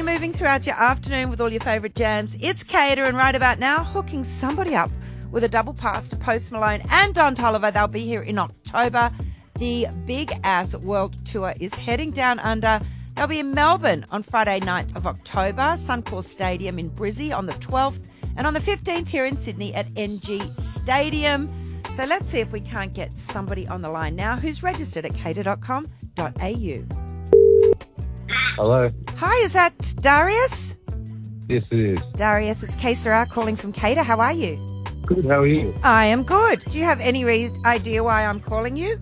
you moving throughout your afternoon with all your favourite jams. It's Cater, and right about now, hooking somebody up with a double pass to Post Malone and Don Toliver. They'll be here in October. The Big Ass World Tour is heading down under. They'll be in Melbourne on Friday, 9th of October, Suncorp Stadium in Brizzy on the 12th, and on the 15th here in Sydney at NG Stadium. So let's see if we can't get somebody on the line now who's registered at cater.com.au. Hello. Hi, is that Darius? Yes, it is. Darius, it's Kesara calling from Cater. How are you? Good, how are you? I am good. Do you have any idea why I'm calling you?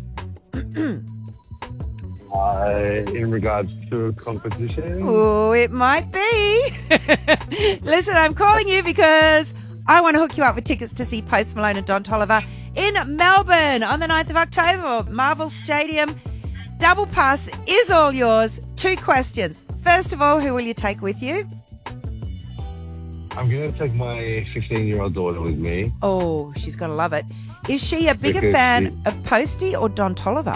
In regards to a competition? Oh, it might be. Listen, I'm calling you because I want to hook you up with tickets to see Post Malone and Don Toliver in Melbourne on the 9th of October, Marvel Stadium. Double pass is all yours. 2 questions. First of all, who will you take with you? I'm going to take my 15-year-old daughter with me. Oh, she's going to love it. Is she a bigger fan of Posty or Don Toliver?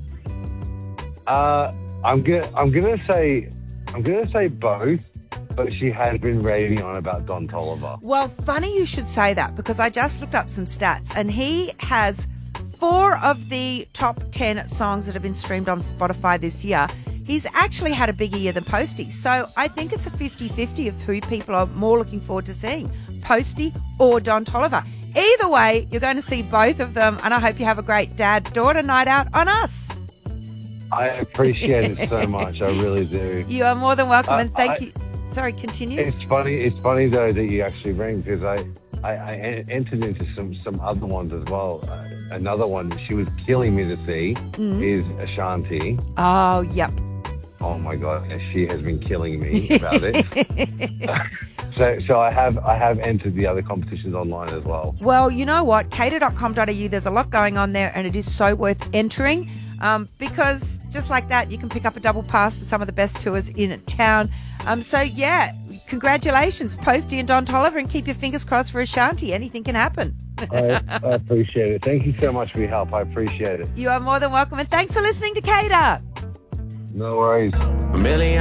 I'm gonna say both, but she has been raving on about Don Toliver. Well, funny you should say that, because I just looked up some stats and he has 4 of the top 10 songs that have been streamed on Spotify this year. He's actually had a bigger year than Posty. So I think it's a 50-50 of who people are more looking forward to seeing, Posty or Don Toliver. Either way, you're going to see both of them, and I hope you have a great dad-daughter night out on us. I appreciate it so much. I really do. You are more than welcome, and thank you. Sorry, continue. It's funny though that you actually rang, because I entered into some other ones as well. Another one that she was killing me to see is Ashanti. Oh, yep. Oh my God, she has been killing me about it. So I have entered the other competitions online as well. Well, you know what? Cater.com.au, there's a lot going on there, and it is so worth entering. Because just like that, you can pick up a double pass to some of the best tours in town. So, yeah, congratulations, Posty and Don Toliver, and keep your fingers crossed for Ashanti. Anything can happen. I appreciate it. Thank you so much for your help. I appreciate it. You are more than welcome, and thanks for listening to Cater. No worries.